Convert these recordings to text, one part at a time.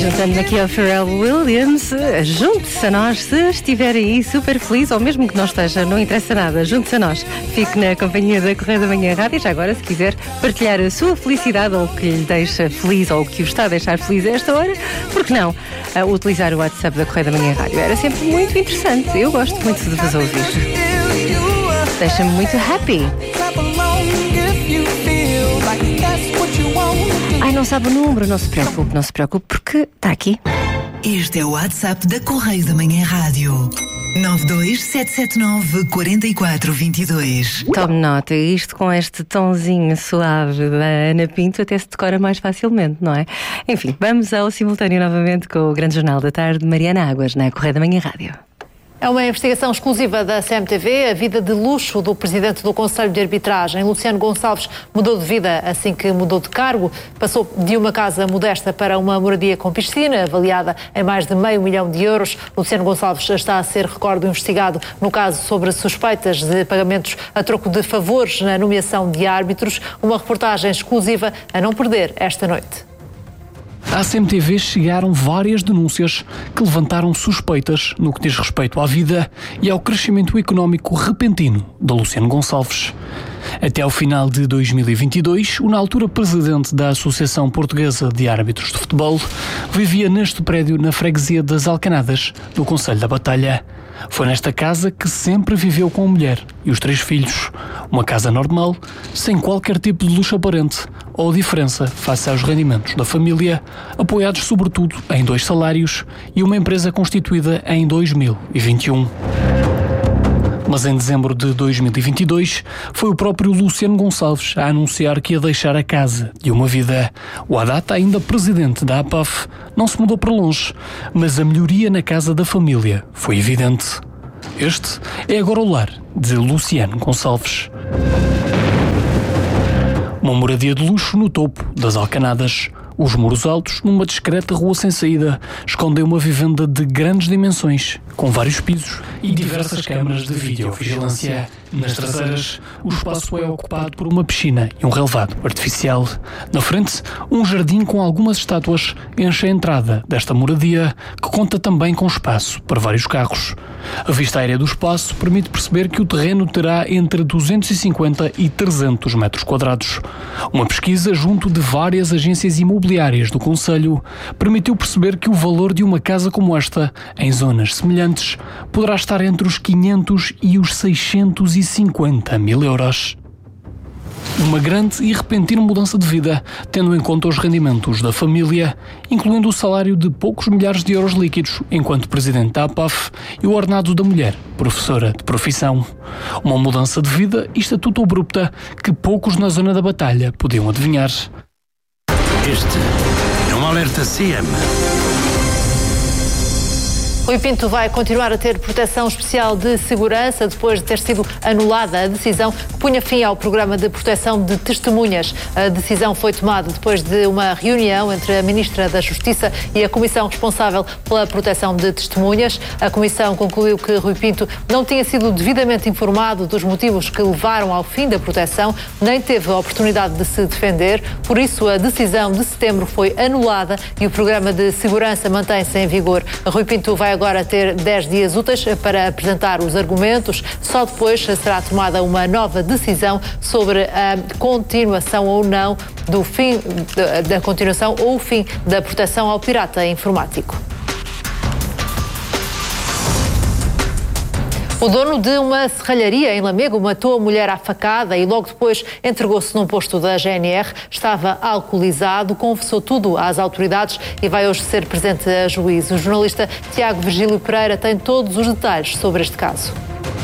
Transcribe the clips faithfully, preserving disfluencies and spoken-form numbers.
juntando aqui ao Pharrell Williams. Junte-se a nós se estiver aí super feliz, ou mesmo que não esteja, não interessa nada, junte-se a nós. Fique na companhia da Correio da Manhã Rádio. Já agora, se quiser partilhar a sua felicidade ou o que lhe deixa feliz ou o que o está a deixar feliz a esta hora, por que não uh, utilizar o WhatsApp da Correio da Manhã Rádio? Era sempre muito interessante. Eu gosto muito de vos ouvir. Deixa-me muito happy. Ai, não sabe o número, não se preocupe, não se preocupe, porque está aqui. Este é o WhatsApp da Correio da Manhã Rádio. nove dois sete sete nove quatro quatro dois dois. Tome nota, isto com este tonzinho suave da Ana Pinto até se decora mais facilmente, não é? Enfim, vamos ao simultâneo novamente com o Grande Jornal da Tarde, Mariana Águas, na Correio da Manhã Rádio. É uma investigação exclusiva da C M T V, a vida de luxo do presidente do Conselho de Arbitragem. Luciano Gonçalves mudou de vida assim que mudou de cargo. Passou de uma casa modesta para uma moradia com piscina, avaliada em mais de meio milhão de euros. Luciano Gonçalves está a ser, recordo, investigado no caso sobre suspeitas de pagamentos a troco de favores na nomeação de árbitros. Uma reportagem exclusiva a não perder esta noite. À C M T V chegaram várias denúncias que levantaram suspeitas no que diz respeito à vida e ao crescimento económico repentino de Luciano Gonçalves. Até ao final de dois mil e vinte e dois, o na altura presidente da Associação Portuguesa de Árbitros de Futebol vivia neste prédio na freguesia das Alcanadas, no Concelho da Batalha. Foi nesta casa que sempre viveu com a mulher e os três filhos. Uma casa normal, sem qualquer tipo de luxo aparente ou diferença face aos rendimentos da família, apoiados sobretudo em dois salários e uma empresa constituída em dois mil e vinte e um. Mas em dezembro de dois mil e vinte e dois foi o próprio Luciano Gonçalves a anunciar que ia deixar a casa de uma vida. O à data ainda presidente da A P A F não se mudou para longe, mas a melhoria na casa da família foi evidente. Este é agora o lar de Luciano Gonçalves. Uma moradia de luxo no topo das Alcanadas. Os muros altos, numa discreta rua sem saída, escondem uma vivenda de grandes dimensões, com vários pisos e diversas câmaras de videovigilância. Nas traseiras, o espaço é ocupado por uma piscina e um relevado artificial. Na frente, um jardim com algumas estátuas enche a entrada desta moradia, que conta também com espaço para vários carros. A vista aérea do espaço permite perceber que o terreno terá entre duzentos e cinquenta e trezentos metros quadrados. Uma pesquisa junto de várias agências imobiliárias do concelho permitiu perceber que o valor de uma casa como esta, em zonas semelhantes, poderá estar entre os quinhentos e os seiscentos e cinquenta mil euros. Uma grande e repentina mudança de vida, tendo em conta os rendimentos da família, incluindo o salário de poucos milhares de euros líquidos enquanto presidente da A P A F e o ordenado da mulher, professora de profissão. Uma mudança de vida e estatuto abrupta que poucos na zona da Batalha podiam adivinhar. Este é um alerta C M. Rui Pinto vai continuar a ter proteção especial de segurança depois de ter sido anulada a decisão que punha fim ao programa de proteção de testemunhas. A decisão foi tomada depois de uma reunião entre a Ministra da Justiça e a Comissão responsável pela proteção de testemunhas. A Comissão concluiu que Rui Pinto não tinha sido devidamente informado dos motivos que levaram ao fim da proteção, nem teve a oportunidade de se defender. Por isso, a decisão de setembro foi anulada e o programa de segurança mantém-se em vigor. Rui Pinto vai agora ter dez dias úteis para apresentar os argumentos. Só depois será tomada uma nova decisão sobre a continuação ou não do fim da continuação ou o fim da proteção ao pirata informático. O dono de uma serralharia em Lamego matou a mulher à facada e logo depois entregou-se num posto da G N R. Estava alcoolizado, confessou tudo às autoridades e vai hoje ser presente a juízo. O jornalista Tiago Virgílio Pereira tem todos os detalhes sobre este caso.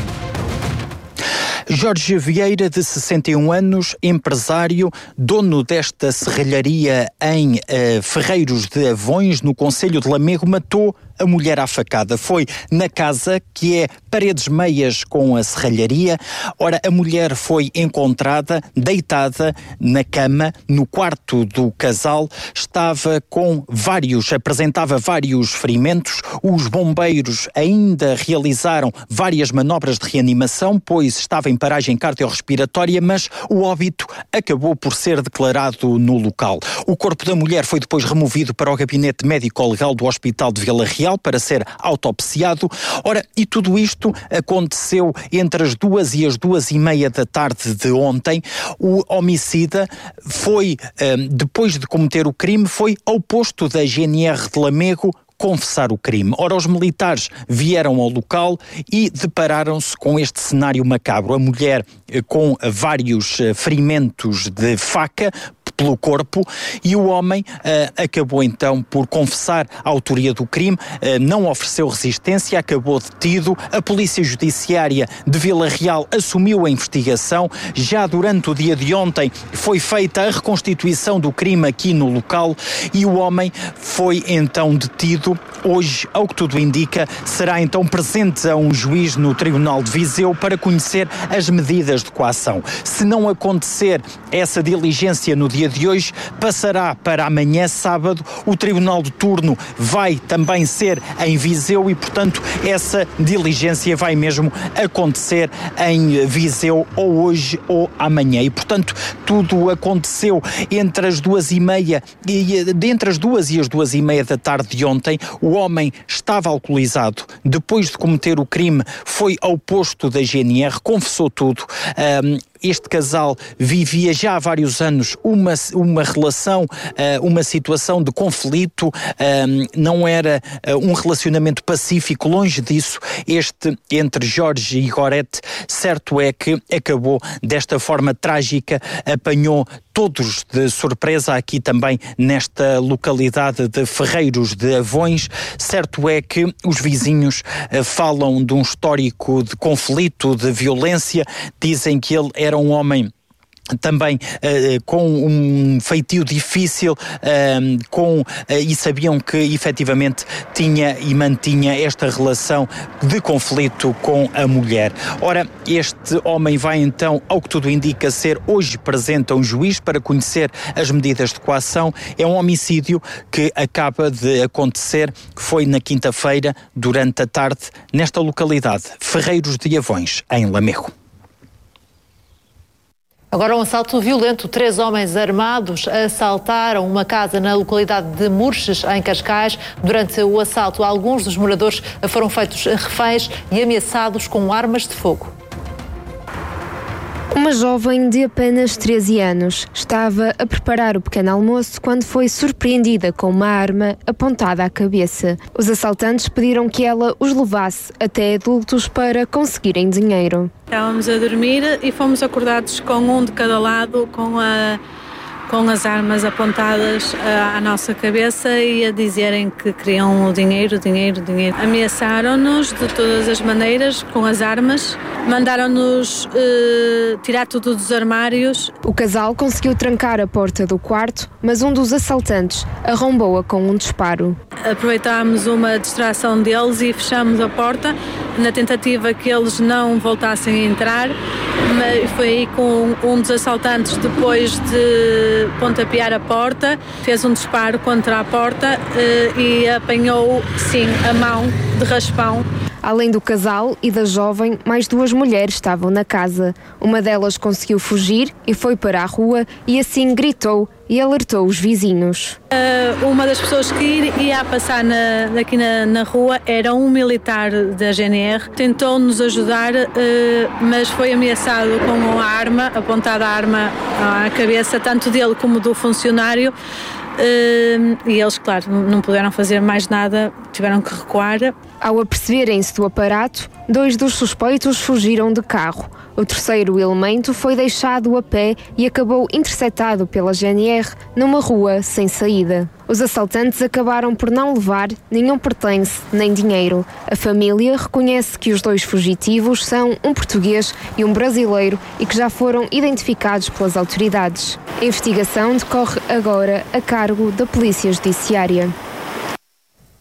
Jorge Vieira, de sessenta e um anos, empresário, dono desta serralharia em uh, Ferreiros de Avões, no concelho de Lamego, matou a mulher à facada. Foi na casa, que é paredes meias com a serralharia. Ora, a mulher foi encontrada deitada na cama, no quarto do casal. Estava com vários, apresentava vários ferimentos. Os bombeiros ainda realizaram várias manobras de reanimação, pois estava em paragem cardiorrespiratória, mas o óbito acabou por ser declarado no local. O corpo da mulher foi depois removido para o gabinete médico-legal do Hospital de Vila Real para ser autopsiado. Ora, e tudo isto aconteceu entre as duas e as duas e meia da tarde de ontem. O homicida foi, depois de cometer o crime, foi ao posto da G N R de Lamego confessar o crime. Ora, os militares vieram ao local e depararam-se com este cenário macabro. A mulher com vários ferimentos de faca pelo corpo e o homem uh, acabou então por confessar a autoria do crime, uh, não ofereceu resistência, acabou detido. A Polícia Judiciária de Vila Real assumiu a investigação. Já durante o dia de ontem foi feita a reconstituição do crime aqui no local e o homem foi então detido. Hoje, ao que tudo indica, será então presente a um juiz no Tribunal de Viseu para conhecer as medidas de coação. Se não acontecer essa diligência no dia de hoje, passará para amanhã, sábado. O Tribunal de Turno vai também ser em Viseu e, portanto, essa diligência vai mesmo acontecer em Viseu ou hoje ou amanhã. E, portanto, tudo aconteceu entre as duas e meia e entre as duas e as duas e meia da tarde de ontem. O homem estava alcoolizado. Depois de cometer o crime, foi ao posto da G N R, confessou tudo. Um, Este casal vivia já há vários anos uma, uma relação, uma situação de conflito, não era um relacionamento pacífico, longe disso, este entre Jorge e Gorete. Certo é que acabou desta forma trágica, apanhou todos de surpresa aqui também nesta localidade de Ferreiros de Avões. Certo é que os vizinhos falam de um histórico de conflito, de violência, dizem que ele era um homem também uh, com um feitio difícil uh, com, uh, e sabiam que efetivamente tinha e mantinha esta relação de conflito com a mulher. Ora, este homem vai então, ao que tudo indica, ser hoje presente a um juiz para conhecer as medidas de coação. É um homicídio que acaba de acontecer, que foi na quinta-feira, durante a tarde, nesta localidade, Ferreiros de Avões, em Lamego. Agora um assalto violento. Três homens armados assaltaram uma casa na localidade de Murches, em Cascais. Durante o assalto, alguns dos moradores foram feitos reféns e ameaçados com armas de fogo. Uma jovem de apenas treze anos estava a preparar o pequeno almoço quando foi surpreendida com uma arma apontada à cabeça. Os assaltantes pediram que ela os levasse até adultos para conseguirem dinheiro. Estávamos a dormir e fomos acordados com um de cada lado, com a... com as armas apontadas à nossa cabeça e a dizerem que queriam o dinheiro, dinheiro, dinheiro. Ameaçaram-nos de todas as maneiras com as armas, mandaram-nos uh, tirar tudo dos armários. O casal conseguiu trancar a porta do quarto, mas um dos assaltantes arrombou-a com um disparo. Aproveitámos uma distração deles e fechamos a porta na tentativa que eles não voltassem a entrar, mas foi aí com um dos assaltantes, depois de pontapear a porta, fez um disparo contra a porta e apanhou, sim, a mão de raspão. Além do casal e da jovem, mais duas mulheres estavam na casa. Uma delas conseguiu fugir e foi para a rua e assim gritou e alertou os vizinhos. Uh, uma das pessoas que ia passar na, aqui na, na rua era um militar da G N R. Tentou-nos ajudar, uh, mas foi ameaçado com uma arma, apontada a arma à cabeça, tanto dele como do funcionário. Uh, e eles, claro, não puderam fazer mais nada, tiveram que recuar. Ao aperceberem-se do aparato, dois dos suspeitos fugiram de carro. O terceiro elemento foi deixado a pé e acabou interceptado pela G N R numa rua sem saída. Os assaltantes acabaram por não levar nenhum pertence nem dinheiro. A família reconhece que os dois fugitivos são um português e um brasileiro e que já foram identificados pelas autoridades. A investigação decorre agora a cargo da Polícia Judiciária.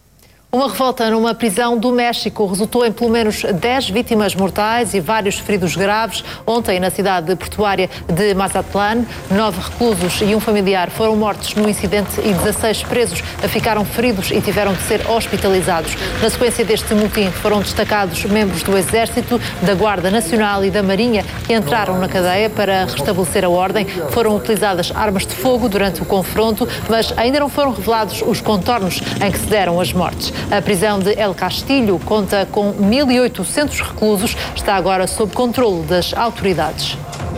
Uma revolta numa prisão do México resultou em pelo menos dez vítimas mortais e vários feridos graves. Ontem, na cidade portuária de Mazatlán, nove reclusos e um familiar foram mortos no incidente e dezasseis presos ficaram feridos e tiveram de ser hospitalizados. Na sequência deste motim, foram destacados membros do Exército, da Guarda Nacional e da Marinha que entraram na cadeia para restabelecer a ordem. Foram utilizadas armas de fogo durante o confronto, mas ainda não foram revelados os contornos em que se deram as mortes. A prisão de El Castillo conta com mil e oitocentos reclusos, está agora sob controle das autoridades.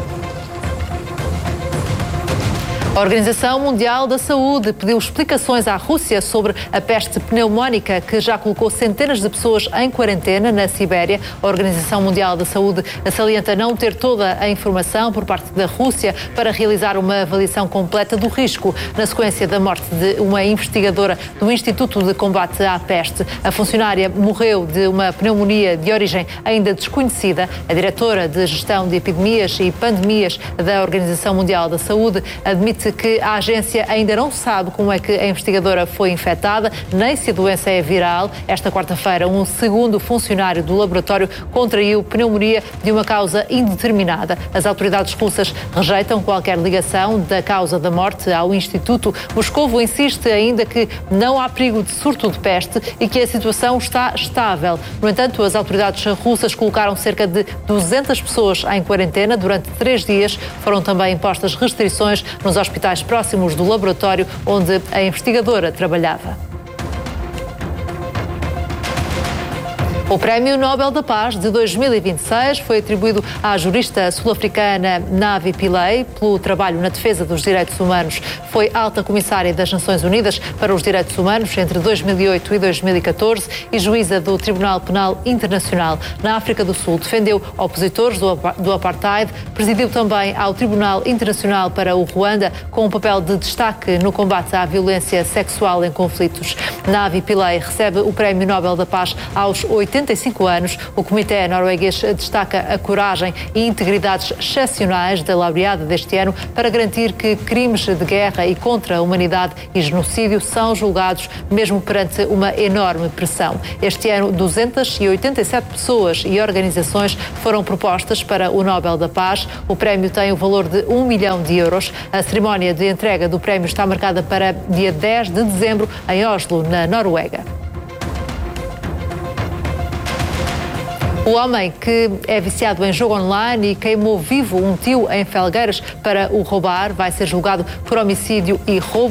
A Organização Mundial da Saúde pediu explicações à Rússia sobre a peste pneumónica que já colocou centenas de pessoas em quarentena na Sibéria. A Organização Mundial da Saúde salienta não ter toda a informação por parte da Rússia para realizar uma avaliação completa do risco na sequência da morte de uma investigadora do Instituto de Combate à Peste. A funcionária morreu de uma pneumonia de origem ainda desconhecida. A diretora de Gestão de Epidemias e Pandemias da Organização Mundial da Saúde admite que a agência ainda não sabe como é que a investigadora foi infectada, nem se a doença é viral. Esta quarta-feira, um segundo funcionário do laboratório contraiu pneumonia de uma causa indeterminada. As autoridades russas rejeitam qualquer ligação da causa da morte ao Instituto. Moscovo insiste ainda que não há perigo de surto de peste e que a situação está estável. No entanto, as autoridades russas colocaram cerca de duzentas pessoas em quarentena durante três dias. Foram também impostas restrições nos hospitais próximos do laboratório onde a investigadora trabalhava. O Prémio Nobel da Paz de dois mil e vinte e seis foi atribuído à jurista sul-africana Navi Pillay pelo trabalho na defesa dos direitos humanos. Foi alta comissária das Nações Unidas para os Direitos Humanos entre dois mil e oito e dois mil e catorze e juíza do Tribunal Penal Internacional. Na África do Sul, defendeu opositores do, do apartheid, presidiu também ao Tribunal Internacional para o Ruanda, com um papel de destaque no combate à violência sexual em conflitos. Navi Pillay recebe o Prémio Nobel da Paz aos oitenta e cinco anos. O Comitê norueguês destaca a coragem e integridades excepcionais da laureada deste ano para garantir que crimes de guerra e contra a humanidade e genocídio são julgados mesmo perante uma enorme pressão. Este ano, duzentas e oitenta e sete pessoas e organizações foram propostas para o Nobel da Paz. O prémio tem o valor de um milhão de euros. A cerimónia de entrega do prémio está marcada para dia dez de dezembro em Oslo, na Noruega. O homem que é viciado em jogo online e queimou vivo um tio em Felgueiras para o roubar vai ser julgado por homicídio e roubo.